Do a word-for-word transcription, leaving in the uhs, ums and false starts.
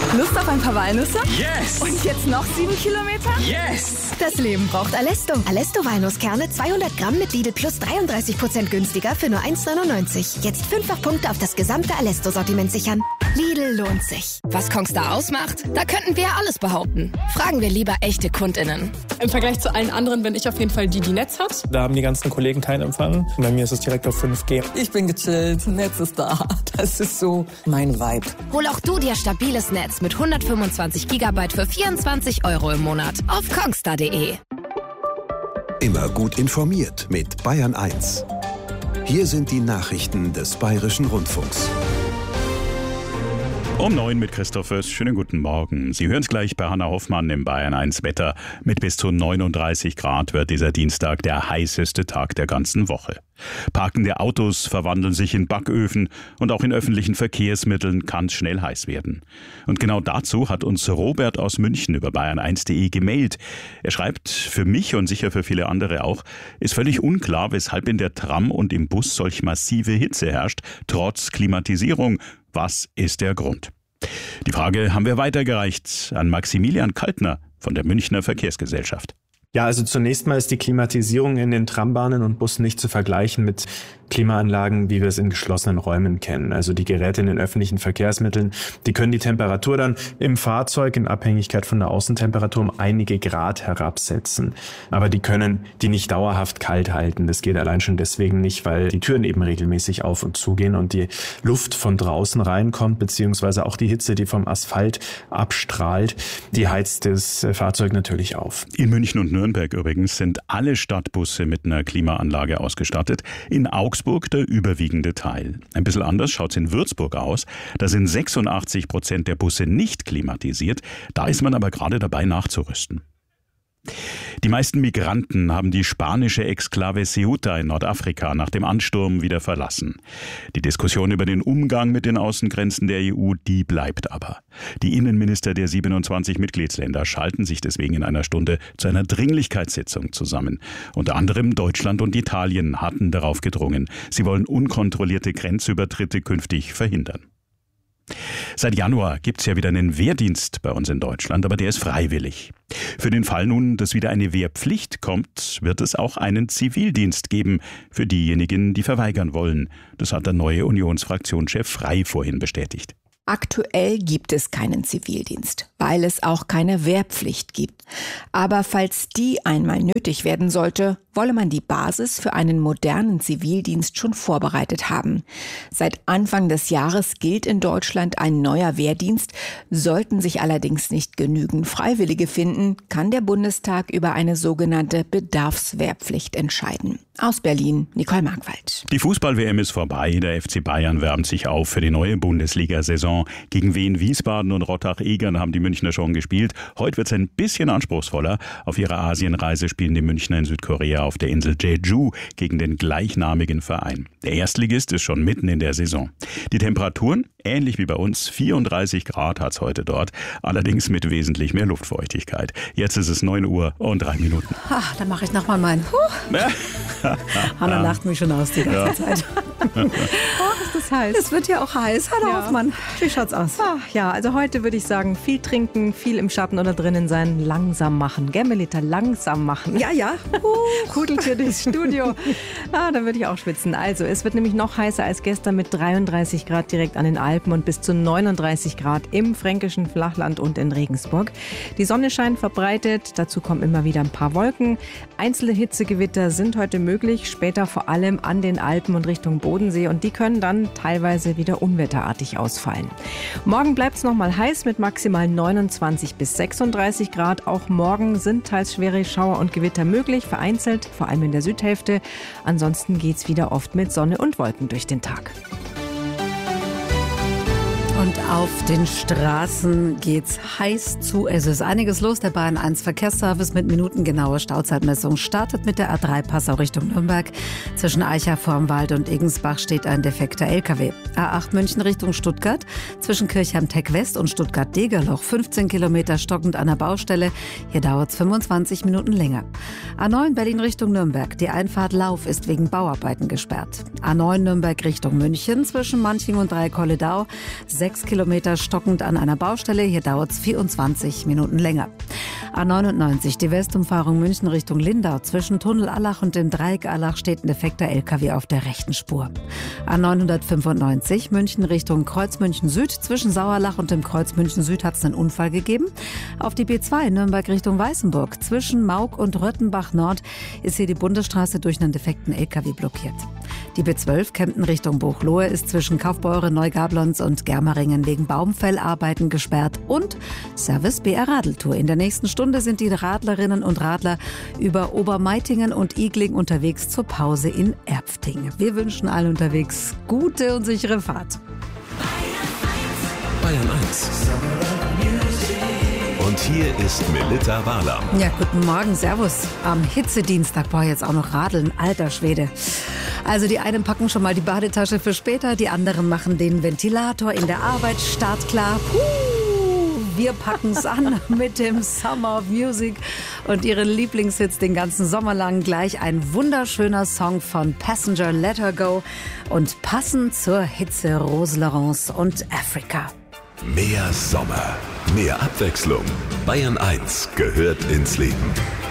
Lust auf ein paar Walnüsse? Yes! Und jetzt noch sieben Kilometer? Yes! Das Leben braucht Alesto. Alesto Walnusskerne zweihundert Gramm mit Lidl Plus dreiunddreißig Prozent günstiger für nur eins neunundneunzig. Jetzt fünffach Punkte auf das gesamte Alesto-Sortiment sichern. Lidl lohnt sich. Was Kongstar ausmacht? Da könnten wir alles behaupten. Fragen wir lieber echte KundInnen. Im Vergleich zu allen anderen bin ich auf jeden Fall die, die Netz hat. Da haben die ganzen Kollegen keinen Empfang. Bei mir ist es direkt auf fünf G. Ich bin gechillt, Netz ist da. Das ist so mein Vibe. Hol auch du dir stabiles Netz mit hundertfünfundzwanzig Gigabyte für vierundzwanzig Euro im Monat auf kongstar punkt de. Immer gut informiert mit Bayern eins. Hier sind die Nachrichten des Bayerischen Rundfunks. Um neun mit Christoph Fürst. Schönen guten Morgen. Sie hören es gleich bei Hanna Hoffmann im Bayern eins Wetter. Mit bis zu neununddreißig Grad wird dieser Dienstag der heißeste Tag der ganzen Woche. Parkende Autos verwandeln sich in Backöfen und auch in öffentlichen Verkehrsmitteln kann es schnell heiß werden. Und genau dazu hat uns Robert aus München über bayern eins punkt de gemailt. Er schreibt, für mich und sicher für viele andere auch, ist völlig unklar, weshalb in der Tram und im Bus solch massive Hitze herrscht, trotz Klimatisierung. Was ist der Grund? Die Frage haben wir weitergereicht an Maximilian Kaltner von der Münchner Verkehrsgesellschaft. Ja, also zunächst mal ist die Klimatisierung in den Trambahnen und Bussen nicht zu vergleichen mit Klimaanlagen, wie wir es in geschlossenen Räumen kennen. Also die Geräte in den öffentlichen Verkehrsmitteln, die können die Temperatur dann im Fahrzeug in Abhängigkeit von der Außentemperatur um einige Grad herabsetzen. Aber die können die nicht dauerhaft kalt halten. Das geht allein schon deswegen nicht, weil die Türen eben regelmäßig auf und zugehen und die Luft von draußen reinkommt, beziehungsweise auch die Hitze, die vom Asphalt abstrahlt, die heizt das Fahrzeug natürlich auf. In München und Nürnberg übrigens sind alle Stadtbusse mit einer Klimaanlage ausgestattet. In Augsburg der überwiegende Teil. Ein bisschen anders schaut es in Würzburg aus. Da sind sechsundachtzig Prozent der Busse nicht klimatisiert. Da ist man aber gerade dabei nachzurüsten. Die meisten Migranten haben die spanische Exklave Ceuta in Nordafrika nach dem Ansturm wieder verlassen. Die Diskussion über den Umgang mit den Außengrenzen der E U, die bleibt aber. Die Innenminister der siebenundzwanzig Mitgliedsländer schalten sich deswegen in einer Stunde zu einer Dringlichkeitssitzung zusammen. Unter anderem Deutschland und Italien hatten darauf gedrungen. Sie wollen unkontrollierte Grenzübertritte künftig verhindern. Seit Januar gibt's ja wieder einen Wehrdienst bei uns in Deutschland, aber der ist freiwillig. Für den Fall nun, dass wieder eine Wehrpflicht kommt, wird es auch einen Zivildienst geben für diejenigen, die verweigern wollen. Das hat der neue Unionsfraktionschef Frey vorhin bestätigt. Aktuell gibt es keinen Zivildienst, weil es auch keine Wehrpflicht gibt. Aber falls die einmal nötig werden sollte, wolle man die Basis für einen modernen Zivildienst schon vorbereitet haben. Seit Anfang des Jahres gilt in Deutschland ein neuer Wehrdienst. Sollten sich allerdings nicht genügend Freiwillige finden, kann der Bundestag über eine sogenannte Bedarfswehrpflicht entscheiden. Aus Berlin, Nicole Markwald. Die Fußball-W M ist vorbei. Der F C Bayern wärmt sich auf für die neue Bundesliga-Saison. Gegen Wien, Wiesbaden und Rottach-Egern haben die Münchner schon gespielt. Heute wird es ein bisschen anspruchsvoller. Auf ihrer Asienreise spielen die Münchner in Südkorea auf der Insel Jeju gegen den gleichnamigen Verein. Der Erstligist ist schon mitten in der Saison. Die Temperaturen, ähnlich wie bei uns, vierunddreißig Grad hat es heute dort, allerdings mit wesentlich mehr Luftfeuchtigkeit. Jetzt ist es neun Uhr und drei Minuten. Ach, dann mache ich nochmal meinen. Huh. Hanna lacht mich schon aus die ganze ja. Zeit. Oh, ist das heiß. Es wird ja auch heiß. Hanna ja. Hoffmann, wie schaut's aus? Ach, ja, also heute würde ich sagen, viel trinken, viel im Schatten oder drinnen sein, langsam machen. Gell, Melita, langsam machen. Ja, ja. Uh, Kudeltür durchs Studio. Ah, da würde ich auch schwitzen. Also, es wird nämlich noch heißer als gestern mit dreiunddreißig Grad direkt an den Alpen und bis zu neununddreißig Grad im fränkischen Flachland und in Regensburg. Die Sonne scheint verbreitet, dazu kommen immer wieder ein paar Wolken. Einzelne Hitzegewitter sind heute möglich, später vor allem an den Alpen und Richtung Bodensee und die können dann teilweise wieder unwetterartig ausfallen. Morgen bleibt es nochmal heiß mit maximal neunundzwanzig bis sechsunddreißig Grad. Auch morgen sind teils schwere Schauer und Gewitter möglich, vereinzelt, vor allem in der Südhälfte. Ansonsten geht es wieder oft mit Sonne und Wolken durch den Tag. Und auf den Straßen geht's heiß zu. Es ist einiges los. Der Bayern eins Verkehrsservice mit minutengenauer Stauzeitmessung startet mit der A drei Passau Richtung Nürnberg. Zwischen Eicha vorm Wald und Egensbach steht ein defekter L K W. A acht München Richtung Stuttgart. Zwischen Kirchheim-Teck West und Stuttgart-Degerloch fünfzehn Kilometer stockend an der Baustelle. Hier dauert es fünfundzwanzig Minuten länger. A neun Berlin Richtung Nürnberg. Die Einfahrt Lauf ist wegen Bauarbeiten gesperrt. A neun Nürnberg Richtung München zwischen Manching und Dreikolledau. sechs Kilometer stockend an einer Baustelle. Hier dauert es vierundzwanzig Minuten länger. A neunundneunzig, die Westumfahrung München Richtung Lindau. Zwischen Tunnel Allach und dem Dreieck Allach steht ein defekter L K W auf der rechten Spur. A neunhundertfünfundneunzig, München Richtung Kreuz München Süd. Zwischen Sauerlach und dem Kreuz München Süd hat es einen Unfall gegeben. Auf die B zwei Nürnberg Richtung Weißenburg. Zwischen Maug und Röttenbach Nord ist hier die Bundesstraße durch einen defekten L K W blockiert. Die B zwölf Kempten Richtung Buchloe ist zwischen Kaufbeuren, Neugablonz und Germeringen wegen Baumfellarbeiten gesperrt. Und Service B R Radeltour. In der nächsten Stunde sind die Radlerinnen und Radler über Obermeitingen und Igling unterwegs zur Pause in Erpfting. Wir wünschen allen unterwegs gute und sichere Fahrt. Bayern eins. Und hier ist Melitta Wahler. Ja, guten Morgen, servus. Am Hitzedienstag, boah, jetzt auch noch radeln, alter Schwede. Also die einen packen schon mal die Badetasche für später, die anderen machen den Ventilator in der Arbeit startklar. Puh, wir packen's an mit dem Summer of Music und ihren Lieblingshits den ganzen Sommer lang. Gleich ein wunderschöner Song von Passenger, Let Her Go, und passend zur Hitze Rose Laurence und Africa. Mehr Sommer, mehr Abwechslung. Bayern eins gehört ins Leben.